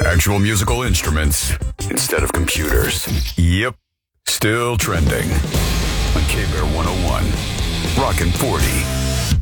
Actual musical instruments instead of computers. Yep, still trending on K-Bear 101. Rockin' 40.